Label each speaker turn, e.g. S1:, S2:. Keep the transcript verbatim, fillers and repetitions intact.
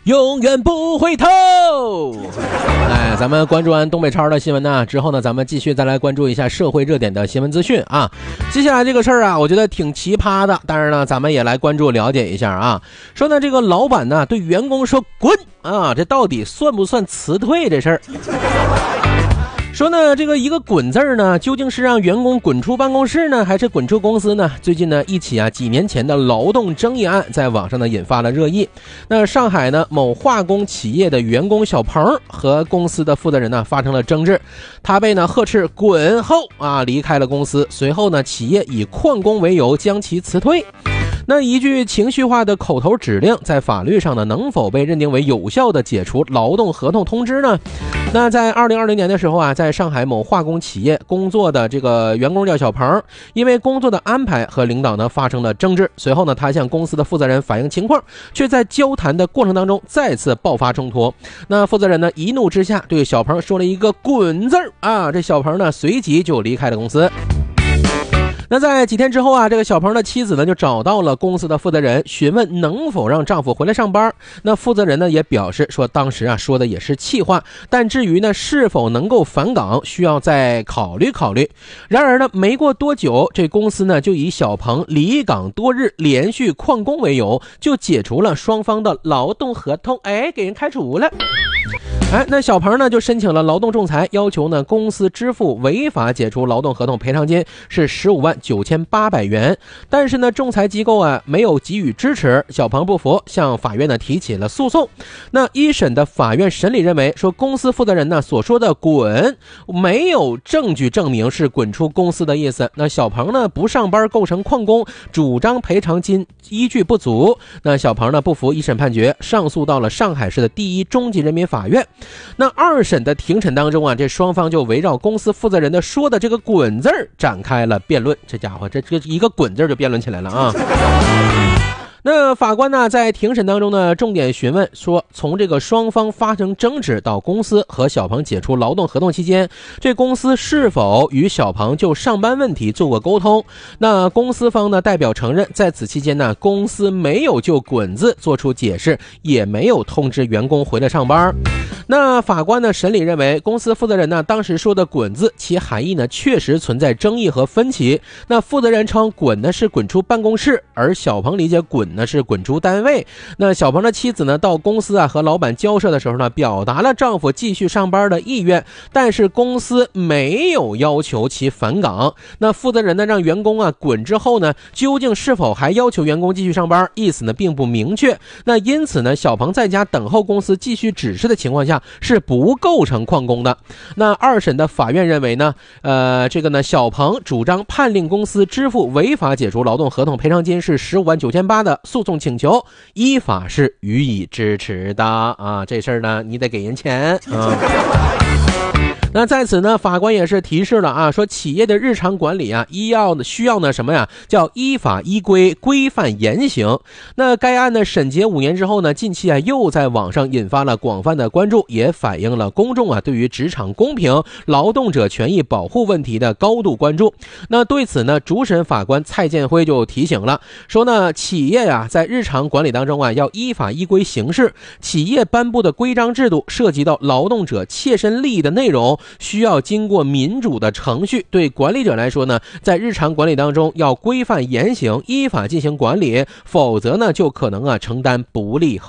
S1: 永远不回头。哎，咱们关注完东北超的新闻呢之后呢，咱们继续再来关注一下社会热点的新闻资讯啊。接下来这个事儿啊，我觉得挺奇葩的，但是呢，咱们也来关注了解一下啊。说呢，这个老板呢对员工说滚啊，这到底算不算辞退这事儿？说呢，这个一个滚字儿呢，究竟是让员工滚出办公室呢，还是滚出公司呢？最近呢，一起啊几年前的劳动争议案在网上呢引发了热议。那上海呢某化工企业的员工小鹏和公司的负责人呢发生了争执，他被呢呵斥滚后啊离开了公司，随后呢企业以旷工为由将其辞退。那一句情绪化的口头指令在法律上呢能否被认定为有效的解除劳动合同通知呢？那在二零二零年的时候啊，在上海某化工企业工作的这个员工叫小鹏，因为工作的安排和领导呢发生了争执，随后呢他向公司的负责人反映情况，却在交谈的过程当中再次爆发冲突。那负责人呢一怒之下对小鹏说了一个滚字啊，这小鹏呢随即就离开了公司。那在几天之后啊，这个小鹏的妻子呢就找到了公司的负责人，询问能否让丈夫回来上班。那负责人呢也表示说，当时啊说的也是气话，但至于呢是否能够返岗，需要再考虑考虑。然而呢，没过多久，这公司呢就以小鹏离岗多日、连续旷工为由，就解除了双方的劳动合同，哎，给人开除了。哎，那小鹏呢就申请了劳动仲裁，要求呢公司支付违法解除劳动合同赔偿金是十五万九千八百元，但是呢仲裁机构啊没有给予支持，小鹏不服，向法院呢提起了诉讼。那一审的法院审理认为说，公司负责人呢所说的滚没有证据证明是滚出公司的意思，那小鹏呢不上班构成旷工，主张赔偿金依据不足。那小鹏呢不服一审判决，上诉到了上海市的第一中级人民法院。那二审的庭审当中啊，这双方就围绕公司负责人的说的这个滚字展开了辩论。这家伙这这一个滚字就辩论起来了啊。那法官呢在庭审当中呢重点询问说，从这个双方发生争执到公司和小鹏解除劳动合同期间，这公司是否与小鹏就上班问题做过沟通？那公司方呢代表承认，在此期间呢公司没有就滚字做出解释，也没有通知员工回来上班。那法官呢审理认为，公司负责人呢当时说的滚字其含义呢确实存在争议和分歧。那负责人称滚呢是滚出办公室，而小鹏理解滚那是滚出单位。那小鹏的妻子呢到公司啊和老板交涉的时候呢，表达了丈夫继续上班的意愿，但是公司没有要求其返岗。那负责人呢让员工啊滚之后呢，究竟是否还要求员工继续上班，意思呢并不明确。那因此呢，小鹏在家等候公司继续指示的情况下是不构成旷工的。那二审的法院认为呢，呃，这个呢小鹏主张判令公司支付违法解除劳动合同赔偿金是十五万九千八的诉讼请求，依法是予以支持的啊。这事儿呢，你得给人钱啊。那在此呢，法官也是提示了啊，说企业的日常管理啊，依要的需要呢什么呀？叫依法依规规范严行。那该案呢审结五年之后呢，近期啊又在网上引发了广泛的关注，也反映了公众啊对于职场公平、劳动者权益保护问题的高度关注。那对此呢，主审法官蔡建辉就提醒了，说呢，企业啊在日常管理当中啊要依法依规行事，企业颁布的规章制度涉及到劳动者切身利益的内容，需要经过民主的程序。对管理者来说呢，在日常管理当中要规范严行，依法进行管理，否则呢就可能啊承担不利后